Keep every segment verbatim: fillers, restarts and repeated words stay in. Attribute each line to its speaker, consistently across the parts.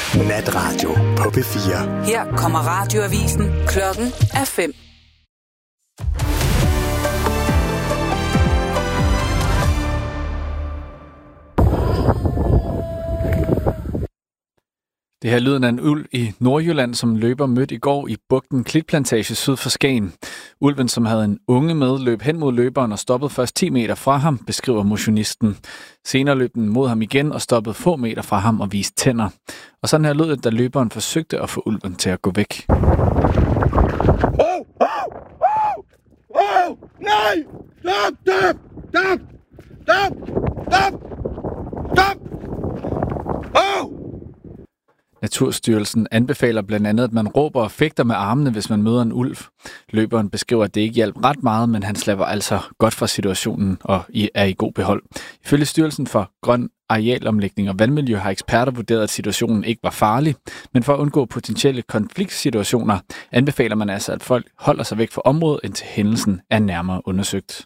Speaker 1: Natradio på P fire.
Speaker 2: Her kommer radioavisen. Klokken er fem.
Speaker 3: Det her lyden af en ulv i Nordjylland, som løber mødt i går i bugten Klitplantage syd for Skagen. Ulven, som havde en unge med, løb hen mod løberen og stoppede først ti meter fra ham, beskriver motionisten. Senere løb den mod ham igen og stoppede få meter fra ham og viste tænder. Og sådan her lød det, da løberen forsøgte at få ulven til at gå væk.
Speaker 4: Oh, oh, oh, oh, nej! Stop, stop, stop, stop, stop, stop! Oh!
Speaker 3: Naturstyrelsen anbefaler blandt andet, at man råber og fægter med armene, hvis man møder en ulv. Løberen beskriver, at det ikke hjalp ret meget, men han slapper altså godt fra situationen og er i god behold. Ifølge Styrelsen for Grøn Arealomlægning og Vandmiljø har eksperter vurderet, at situationen ikke var farlig, men for at undgå potentielle konfliktsituationer anbefaler man altså, at folk holder sig væk fra området, indtil hændelsen er nærmere undersøgt.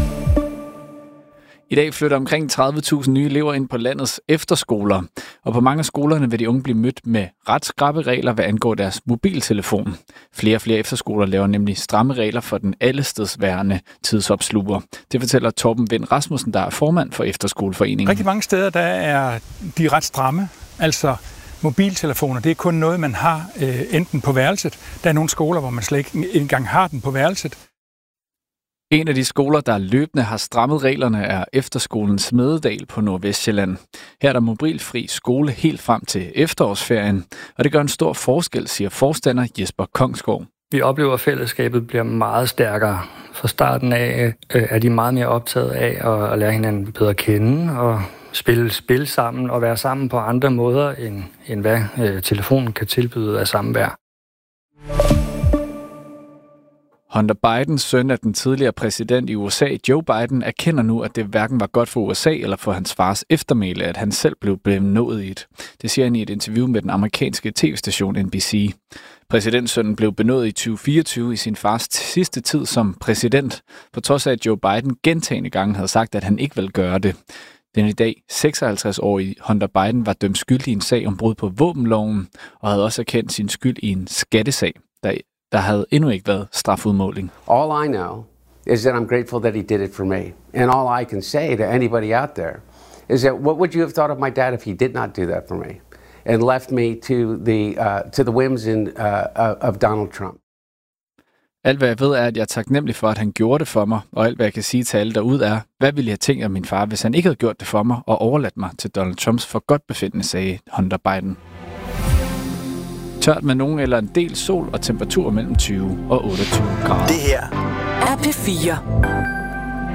Speaker 3: I dag flytter omkring tredive tusind nye elever ind på landets efterskoler, og på mange af skolerne vil de unge blive mødt med ret skrappe regler, hvad angår deres mobiltelefon. Flere og flere efterskoler laver nemlig stramme regler for den allestedsværende tidsopsluger. Det fortæller Torben Vind Rasmussen, der er formand for Efterskoleforeningen.
Speaker 5: Rigtig mange steder der er de ret stramme, altså mobiltelefoner, det er kun noget, man har øh, enten på værelset. Der er nogle skoler, hvor man slet ikke engang har den på værelset.
Speaker 3: En af de skoler, der løbende har strammet reglerne, er Efterskolen Smededal på Nordvestsjælland. Her er der mobilfri skole helt frem til efterårsferien, og det gør en stor forskel, siger forstander Jesper Kongsgaard.
Speaker 6: Vi oplever, at fællesskabet bliver meget stærkere. Fra starten af øh, er de meget mere optaget af at, at lære hinanden bedre at kende og spille spil sammen og være sammen på andre måder, end, end hvad øh, telefonen kan tilbyde af samvær.
Speaker 3: Hunter Bidens søn af den tidligere præsident i U S A, Joe Biden, erkender nu, at det hverken var godt for U S A eller for hans fars eftermæle, at han selv blev benådet. Det siger han i et interview med den amerikanske tv-station N B C. Præsidentsønnen blev benådet i tyve fireogtyve i sin fars sidste tid som præsident, på trods af at Joe Biden gentagne gange havde sagt, at han ikke ville gøre det. Den i dag seksoghalvtreds-årige Hunter Biden var dømt skyldig i en sag om brud på våbenloven, og havde også erkendt sin skyld i en skattesag, der Der havde endnu ikke været strafudmåling.
Speaker 7: All I know is that I'm grateful that he did it for me. And all I can say to anybody out there is that what would you have thought of my dad if he did not do that for me and left me to the uh, to the whims and uh, of Donald Trump?
Speaker 3: Alt hvad jeg ved er, at jeg er taknemmelig for, at han gjorde det for mig, og alt hvad jeg kan sige til alle derude er, hvad ville jeg tænke af min far, hvis han ikke havde gjort det for mig og overladt mig til Donald Trumps forgodtbefindende, sagde Hunter Biden. Tørt med nogen eller en del sol og temperatur mellem tyve og otteogtyve grader.
Speaker 1: Det her
Speaker 2: er P fire.